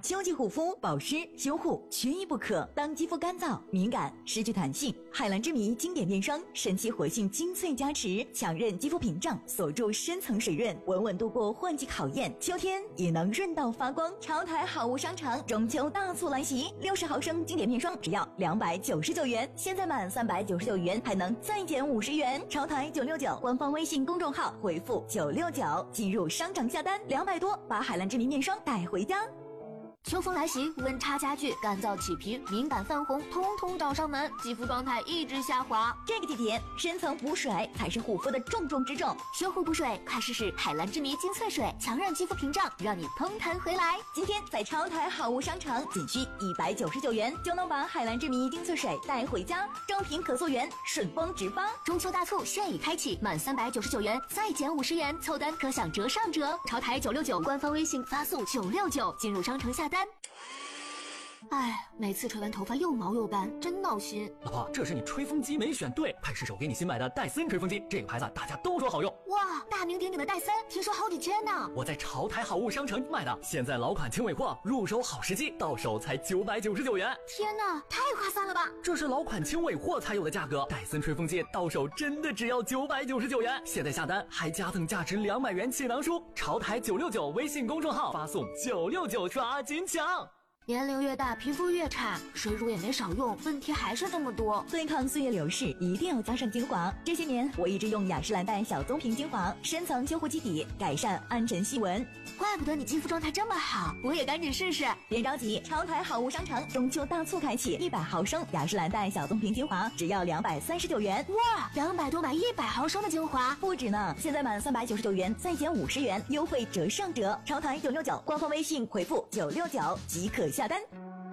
秋季护肤、保湿、修护缺一不可。当肌肤干燥、敏感、失去弹性，海蓝之谜经典面霜神奇活性精粹加持，强韧肌肤屏障，锁住深层水润，稳稳度过换季考验。秋天也能润到发光。潮台好物商场中秋大促来袭，60毫升经典面霜只要299元，现在满399元还能再减50元。潮台969官方微信公众号回复969进入商场下单，200多把海蓝之谜面霜带回家。 秋风来袭，温差加剧，干燥起皮、敏感泛红，通通找上门，肌肤状态一直下滑。 这个季节，深层补水才是护肤的重中之重。 修护补水，快试试海蓝之谜精粹水，强韧肌肤屏障，让你嘭弹回来。 今天在潮台好物商场，仅需199元就能把海蓝之谜精粹水带回家，正品可溯源，顺丰直发。 中秋大促现已开启，满399元再减50元，凑单可享折上折。潮台969官方微信发送969进入商城下单。哎，每次吹完头发又毛又干，真闹心。 老婆，这是你吹风机没选对，快试试我给你新买的戴森吹风机，这个牌子大家都说好用。 哇，大名鼎鼎的戴森，听说好几千呢。 我在潮台好物商城买的，现在老款轻尾货，入手好时机，到手才999元。 天哪，太划算了吧！ 这是老款轻尾货才有的价格，戴森吹风机到手真的只要999元。现在下单还加赠价值200元气囊书，潮台969微信公众号发送969抓紧抢。 年龄越大，皮肤越差，水乳也没少用，问题还是这么多。 对抗岁月流逝，一定要加上精华。这些年，我一直用雅诗兰黛小棕瓶精华，深层修护基底，改善暗沉细纹。 怪不得你肌肤状态这么好，我也赶紧试试。 别着急，潮台好物商场中秋大促开启，100毫升雅诗兰黛小棕瓶精华只要239元。 哇，200多买100毫升的精华， 不止呢！现在满399元再减50元，优惠折上折。潮台969官方微信回复969即可下单。